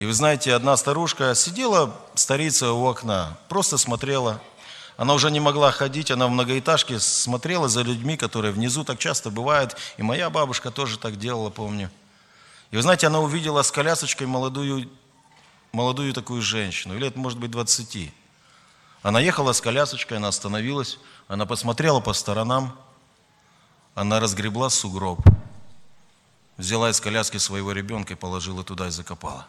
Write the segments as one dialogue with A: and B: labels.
A: И вы знаете, одна старушка сидела, старица у окна, просто смотрела. Она уже не могла ходить, она в многоэтажке смотрела за людьми, которые внизу так часто бывают. И моя бабушка тоже так делала, помню. И вы знаете, она увидела с колясочкой молодую такую женщину, лет, может быть, 20. Она ехала с колясочкой, она остановилась, она посмотрела по сторонам, она разгребла сугроб, взяла из коляски своего ребенка и положила туда и закопала.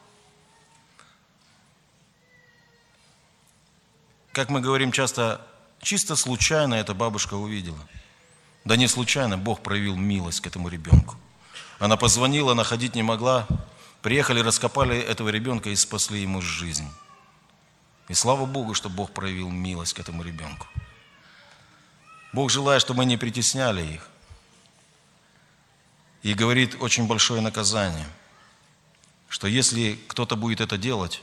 A: Как мы говорим часто, чисто случайно эта бабушка увидела. Да не случайно, Бог проявил милость к этому ребенку. Она позвонила, она ходить не могла. Приехали, раскопали этого ребенка и спасли ему жизнь. И слава Богу, что Бог проявил милость к этому ребенку. Бог желает, чтобы мы не притесняли их. И говорит очень большое наказание, что если кто-то будет это делать,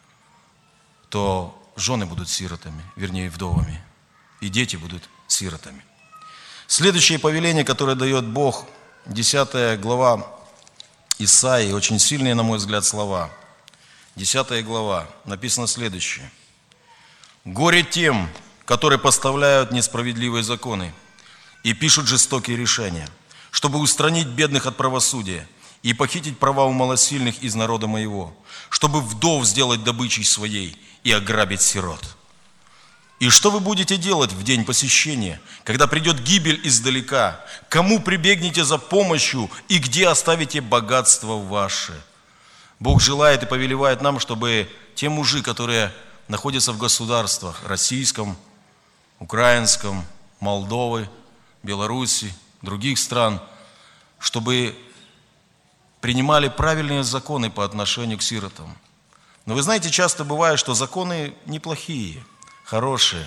A: то жены будут сиротами, вернее, вдовами, и дети будут сиротами. Следующее повеление, которое дает Бог, 10 глава Исаии, очень сильные, на мой взгляд, слова. 10 глава, написано следующее. «Горе тем, которые поставляют несправедливые законы и пишут жестокие решения, чтобы устранить бедных от правосудия и похитить права у малосильных из народа моего, чтобы вдов сделать добычей своей и ограбить сирот. И что вы будете делать в день посещения, когда придет гибель издалека? Кому прибегнете за помощью и где оставите богатство ваше?» Бог желает и повелевает нам, чтобы те мужи, которые находятся в государствах российском, украинском, Молдовы, Беларуси, других стран, чтобы принимали правильные законы по отношению к сиротам. Но вы знаете, часто бывает, что законы неплохие, хорошие,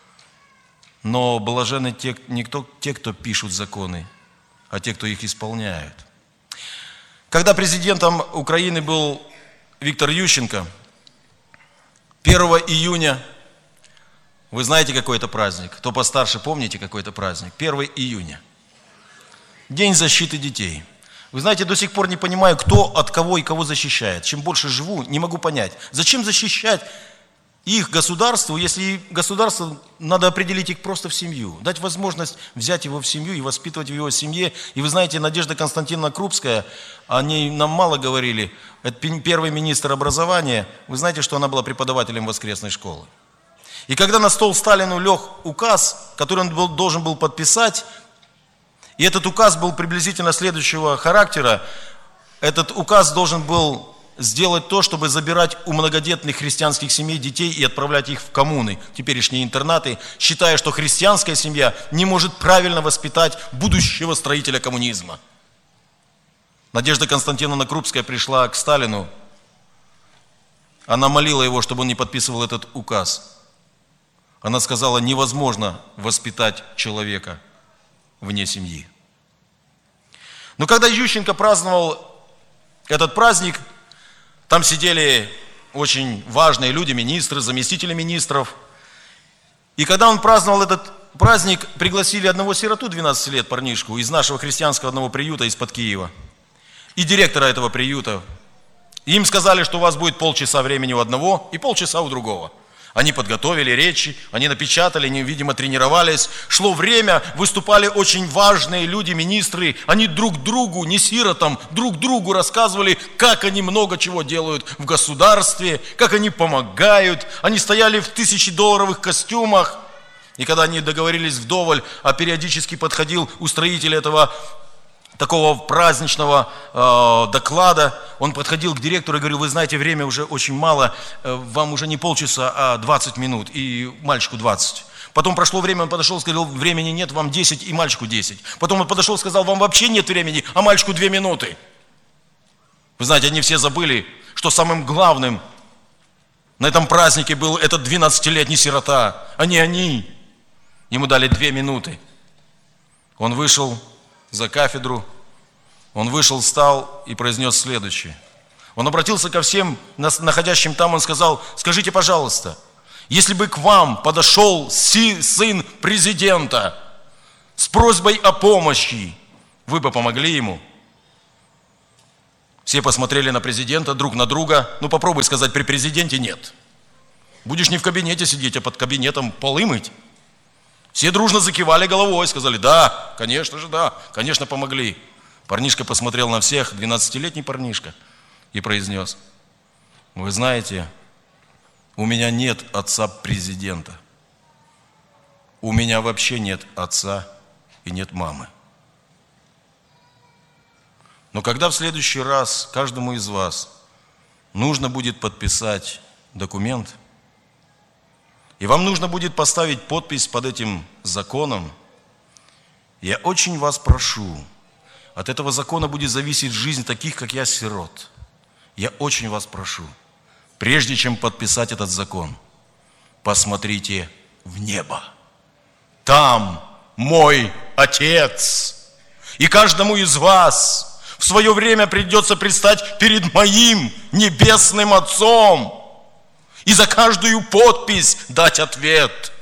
A: но блаженны не те, кто пишут законы, а те, кто их исполняют. Когда президентом Украины был Виктор Ющенко, 1 июня, вы знаете, какой это праздник? Кто постарше, помните, какой это праздник? 1 июня. День защиты детей. Вы знаете, до сих пор не понимаю, кто от кого и кого защищает. Чем больше живу, не могу понять. Зачем защищать их государству, если государству надо определить их просто в семью, дать возможность взять его в семью и воспитывать в его семье. И вы знаете, Надежда Константиновна Крупская, о ней нам мало говорили, это первый министр образования, вы знаете, что она была преподавателем воскресной школы. И когда на стол Сталину лег указ, который он должен был подписать, и этот указ был приблизительно следующего характера, этот указ должен был сделать то, чтобы забирать у многодетных христианских семей детей и отправлять их в коммуны, теперешние интернаты, считая, что христианская семья не может правильно воспитать будущего строителя коммунизма. Надежда Константиновна Крупская пришла к Сталину, она молила его, чтобы он не подписывал этот указ. Она сказала, невозможно воспитать человека вне семьи. Но когда Ющенко праздновал этот праздник, там сидели очень важные люди, министры, заместители министров. И когда он праздновал этот праздник, пригласили одного сироту 12 лет, парнишку, из нашего христианского одного приюта из-под Киева. И директора этого приюта. И им сказали, что у вас будет полчаса времени у одного и полчаса у другого. Они подготовили речи, они напечатали, они, видимо, тренировались. Шло время, выступали очень важные люди, министры. Они друг другу, не сиротам, друг другу рассказывали, как они много чего делают в государстве, как они помогают. Они стояли в $1000 костюмах. И когда они договорились вдоволь, а периодически подходил устроитель этого такого праздничного доклада, он подходил к директору и говорил, вы знаете, время уже очень мало, вам уже не полчаса, а 20 минут, и мальчику 20. Потом прошло время, он подошел и сказал, времени нет, вам 10, и мальчику 10. Потом он подошел и сказал, вам вообще нет времени, а мальчику 2 минуты. Вы знаете, они все забыли, что самым главным на этом празднике был этот 12-летний сирота, а не они. Ему дали 2 минуты. Он вышел за кафедру, он вышел, встал и произнес следующее. Он обратился ко всем находящим там, он сказал, скажите, пожалуйста, если бы к вам подошел сын президента с просьбой о помощи, вы бы помогли ему? Все посмотрели на президента, друг на друга. Ну попробуй сказать, при президенте нет. Будешь не в кабинете сидеть, а под кабинетом полы мыть. Все дружно закивали головой, сказали, да, конечно же, да, конечно, помогли. Парнишка посмотрел на всех, 12-летний парнишка, и произнес: вы знаете, у меня нет отца президента. У меня вообще нет отца и нет мамы. Но когда в следующий раз каждому из вас нужно будет подписать документ, и вам нужно будет поставить подпись под этим законом, я очень вас прошу, от этого закона будет зависеть жизнь таких, как я, сирот. Я очень вас прошу, прежде чем подписать этот закон, посмотрите в небо. Там мой Отец. И каждому из вас в свое время придется предстать перед моим Небесным Отцом и за каждую подпись дать ответ.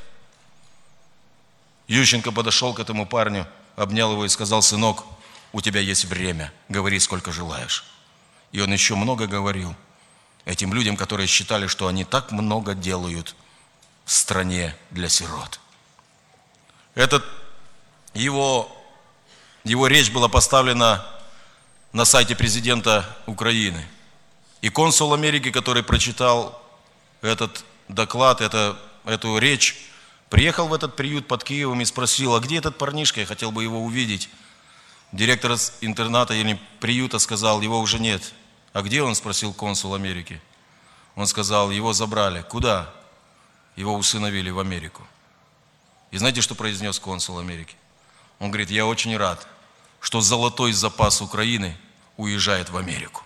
A: Ющенко подошел к этому парню, обнял его и сказал: сынок, у тебя есть время, говори сколько желаешь. И он еще много говорил этим людям, которые считали, что они так много делают в стране для сирот. Его речь была поставлена на сайте президента Украины. И консул Америки, который прочитал этот доклад, эту речь, приехал в этот приют под Киевом и спросил: а где этот парнишка, я хотел бы его увидеть. Директор интерната или приюта сказал: его уже нет. А где он? Спросил консул Америки. Он сказал: его забрали. Куда? Его усыновили в Америку. И знаете, что произнес консул Америки? Он говорит: я очень рад, что золотой запас Украины уезжает в Америку.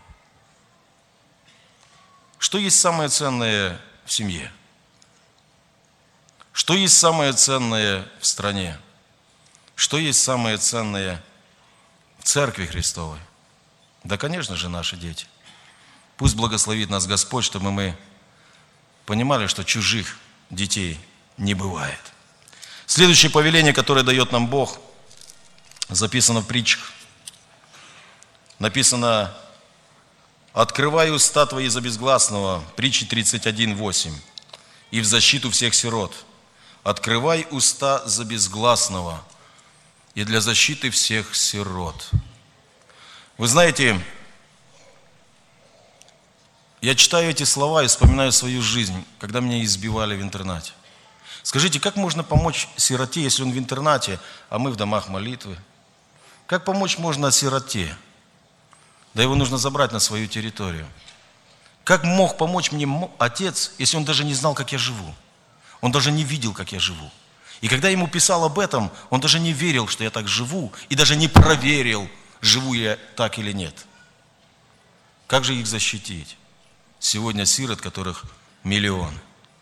A: Что есть самое ценное в семье? Что есть самое ценное в стране? Что есть самое ценное в Церкви Христовой? Да, конечно же, наши дети. Пусть благословит нас Господь, чтобы мы понимали, что чужих детей не бывает. Следующее повеление, которое дает нам Бог, записано в притчах. Написано: «Открывай уста твои за безгласного», притчи 31:8, «и в защиту всех сирот. Открывай уста за безгласного и для защиты всех сирот». Вы знаете, я читаю эти слова и вспоминаю свою жизнь, когда меня избивали в интернате. Скажите, как можно помочь сироте, если он в интернате, а мы в домах молитвы? Как помочь можно сироте? Да его нужно забрать на свою территорию. Как мог помочь мне отец, если он даже не знал, как я живу? Он даже не видел, как я живу. И когда я ему писал об этом, он даже не верил, что я так живу, и даже не проверил, живу я так или нет. Как же их защитить? Сегодня сирот, которых миллион.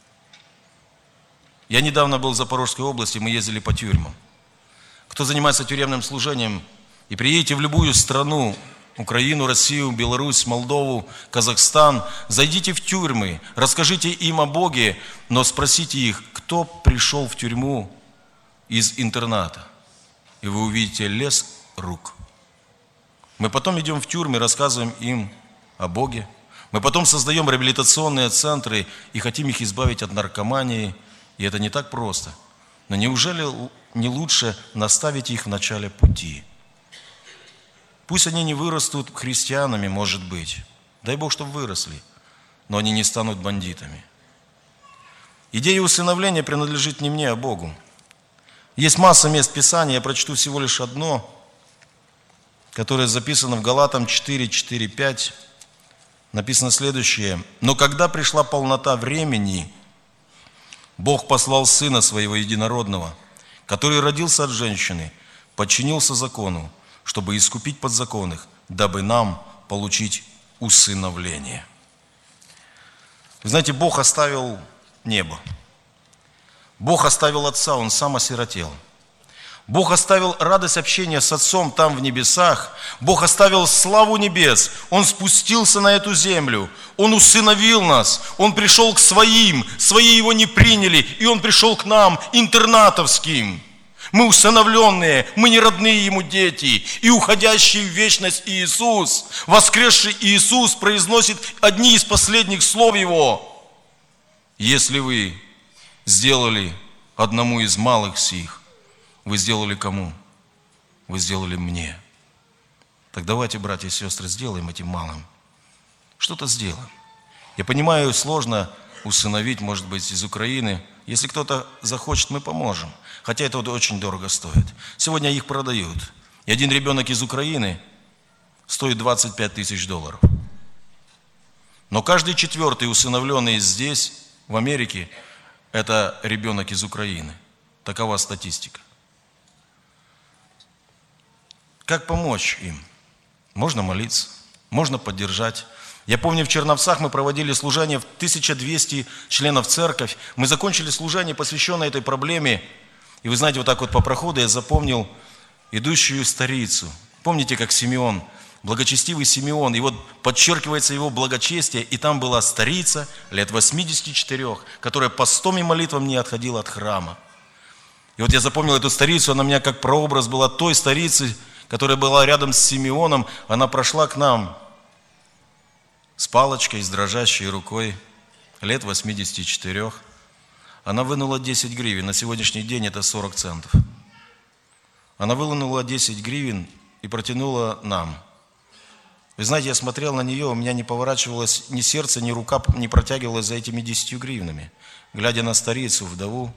A: Я недавно был в Запорожской области, мы ездили по тюрьмам. Кто занимается тюремным служением, и приедете в любую страну, Украину, Россию, Беларусь, Молдову, Казахстан, зайдите в тюрьмы, расскажите им о Боге, но спросите их, кто пришел в тюрьму из интерната. И вы увидите лес рук. Мы потом идем в тюрьмы, рассказываем им о Боге. Мы потом создаем реабилитационные центры и хотим их избавить от наркомании. И это не так просто. Но неужели не лучше наставить их в начале пути? Пусть они не вырастут христианами, может быть. Дай Бог, чтобы выросли. Но они не станут бандитами. Идея усыновления принадлежит не мне, а Богу. Есть масса мест Писания, я прочту всего лишь одно, которое записано в Галатам 4:4-5. Написано следующее: «Но когда пришла полнота времени, Бог послал Сына Своего Единородного, который родился от женщины, подчинился закону, чтобы искупить подзаконных, дабы нам получить усыновление». Вы знаете, Бог оставил небо. Бог оставил Отца, Он сам осиротел. Бог оставил радость общения с Отцом там в небесах. Бог оставил славу небес. Он спустился на эту землю. Он усыновил нас. Он пришел к своим. Свои Его не приняли. И Он пришел к нам, интернатовским. Мы усыновленные, мы не родные Ему дети. И уходящий в вечность Иисус, воскресший Иисус, произносит одни из последних слов Его. Если вы сделали одному из малых сих, вы сделали кому? Вы сделали мне. Так давайте, братья и сестры, сделаем этим малым. Что-то сделаем. Я понимаю, сложно усыновить, может быть, из Украины. Если кто-то захочет, мы поможем. Хотя это очень дорого стоит. Сегодня их продают. И один ребенок из Украины стоит $25 тысяч. Но каждый четвертый усыновленный здесь, в Америке, это ребенок из Украины. Такова статистика. Как помочь им? Можно молиться, можно поддержать. Я помню, в Черновцах мы проводили служение в 1200 членов церковь. Мы закончили служение, посвященное этой проблеме. И вы знаете, вот так вот по проходу я запомнил идущую старицу. Помните, как Симеон, благочестивый Симеон, и вот подчеркивается его благочестие, и там была старица лет 84, которая постом и молитвам не отходила от храма. И вот я запомнил эту старицу, она у меня как прообраз была той старицы, которая была рядом с Симеоном. Она прошла к нам с палочкой, с дрожащей рукой, лет 84. Она вынула 10 гривен, на сегодняшний день это 40 центов. Она вынула 10 гривен и протянула нам. Вы знаете, я смотрел на нее, у меня не поворачивалось ни сердце, ни рука не протягивалась за этими 10 гривнами. Глядя на старицу, вдову,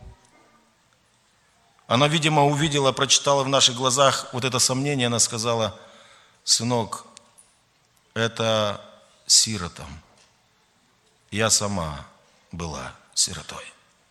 A: она, видимо, увидела, прочитала в наших глазах вот это сомнение, она сказала: сынок, это сиротам. Я сама была сиротой.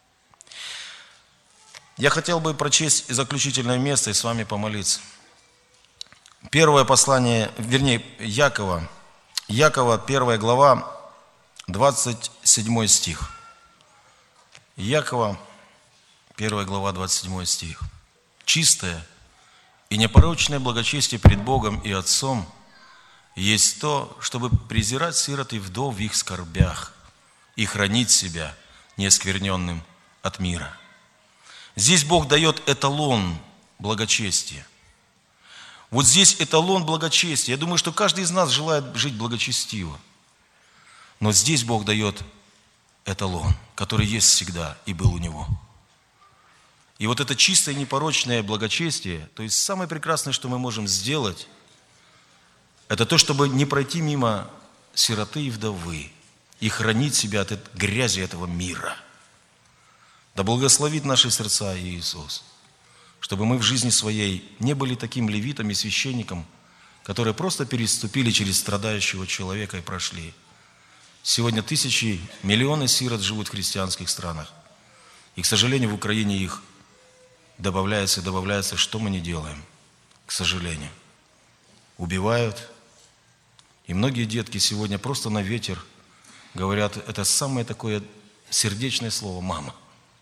A: Я хотел бы прочесть заключительное место и с вами помолиться. Первое послание, вернее, Якова, 1 глава, 27 стих. Якова, 1 глава, 27 стих. «Чистое и непорочное благочестие пред Богом и Отцом есть то, чтобы презирать сирот и вдов в их скорбях и хранить себя неоскверненным от мира». Здесь Бог дает эталон благочестия. Вот здесь эталон благочестия. Я думаю, что каждый из нас желает жить благочестиво. Но здесь Бог дает эталон, который есть всегда и был у Него. И вот это чистое и непорочное благочестие, то есть самое прекрасное, что мы можем сделать, это то, чтобы не пройти мимо сироты и вдовы и хранить себя от этой грязи этого мира. Да благословит наши сердца Иисус, чтобы мы в жизни своей не были таким левитом и священником, которые просто переступили через страдающего человека и прошли. Сегодня тысячи, миллионы сирот живут в христианских странах. И, к сожалению, в Украине их добавляется и добавляется. Что мы не делаем? К сожалению. Убивают. И многие детки сегодня просто на ветер говорят, это самое такое сердечное слово «мама».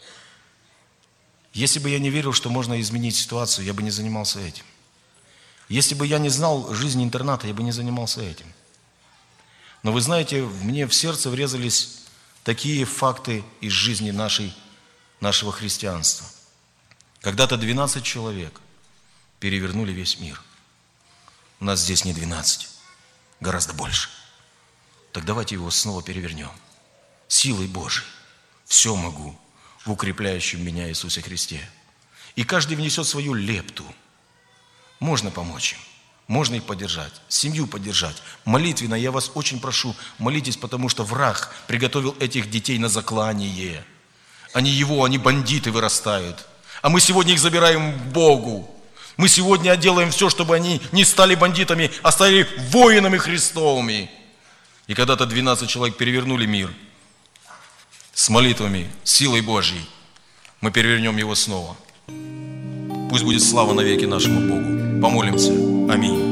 A: Если бы я не верил, что можно изменить ситуацию, я бы не занимался этим. Если бы я не знал жизни интерната, я бы не занимался этим. Но вы знаете, мне в сердце врезались такие факты из жизни нашего христианства. Когда-то 12 человек перевернули весь мир. У нас здесь не 12, гораздо больше. Так давайте его снова перевернем. Силой Божией все могу в укрепляющем меня Иисусе Христе. И каждый внесет свою лепту. Можно помочь им, можно их поддержать, семью поддержать. Молитвенно я вас очень прошу, молитесь, потому что враг приготовил этих детей на заклание. Они бандиты вырастают. А мы сегодня их забираем к Богу. Мы сегодня делаем все, чтобы они не стали бандитами, а стали воинами Христовыми. И когда-то 12 человек перевернули мир. С молитвами, силой Божьей мы перевернем его снова. Пусть будет слава навеки нашему Богу. Помолимся. Аминь.